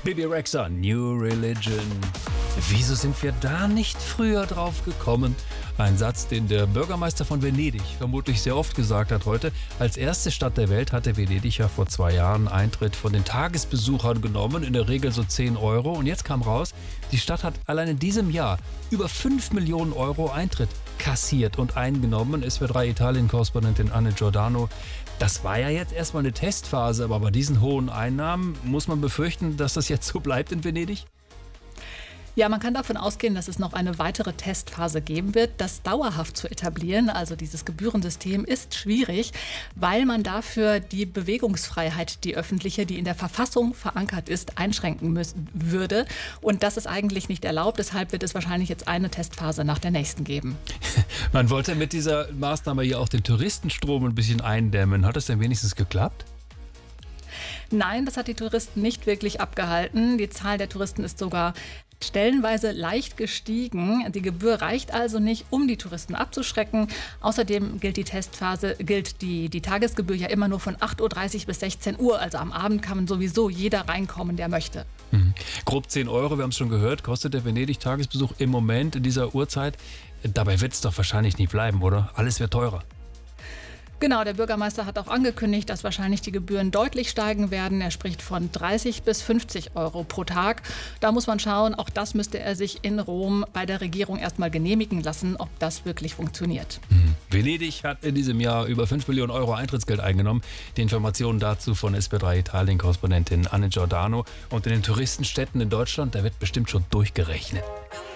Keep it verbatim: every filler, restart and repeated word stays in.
Bebe Rexha, New Religion. Wieso sind wir da nicht früher drauf gekommen? Ein Satz, den der Bürgermeister von Venedig vermutlich sehr oft gesagt hat heute. Als erste Stadt der Welt hatte Venedig ja vor zwei Jahren Eintritt von den Tagesbesuchern genommen, in der Regel so zehn Euro. Und jetzt kam raus, die Stadt hat allein in diesem Jahr über fünf Millionen Euro Eintritt kassiert und eingenommen. S W R drei Italien-Korrespondentin Anne Giordano. Das war ja jetzt erstmal eine Testphase, aber bei diesen hohen Einnahmen muss man befürchten, dass das jetzt so bleibt in Venedig? Ja, man kann davon ausgehen, dass es noch eine weitere Testphase geben wird. Das dauerhaft zu etablieren, also dieses Gebührensystem, ist schwierig, weil man dafür die Bewegungsfreiheit, die öffentliche, die in der Verfassung verankert ist, einschränken müssen würde. Und das ist eigentlich nicht erlaubt. Deshalb wird es wahrscheinlich jetzt eine Testphase nach der nächsten geben. Man wollte mit dieser Maßnahme ja auch den Touristenstrom ein bisschen eindämmen. Hat das denn wenigstens geklappt? Nein, das hat die Touristen nicht wirklich abgehalten. Die Zahl der Touristen ist sogar stellenweise leicht gestiegen. Die Gebühr reicht also nicht, um die Touristen abzuschrecken. Außerdem gilt die Testphase, gilt die, die Tagesgebühr ja immer nur von acht Uhr dreißig bis sechzehn Uhr. Also am Abend kann sowieso jeder reinkommen, der möchte. Mhm. Grob zehn Euro, wir haben es schon gehört, kostet der Venedig-Tagesbesuch im Moment in dieser Uhrzeit. Dabei wird es doch wahrscheinlich nicht bleiben, oder? Alles wird teurer. Genau, der Bürgermeister hat auch angekündigt, dass wahrscheinlich die Gebühren deutlich steigen werden. Er spricht von dreißig bis fünfzig Euro pro Tag. Da muss man schauen, auch das müsste er sich in Rom bei der Regierung erstmal genehmigen lassen, ob das wirklich funktioniert. Hm. Venedig hat in diesem Jahr über fünf Millionen Euro Eintrittsgeld eingenommen. Die Informationen dazu von S W R drei Italien-Korrespondentin Anne Giordano. Und in den Touristenstädten in Deutschland, da wird bestimmt schon durchgerechnet.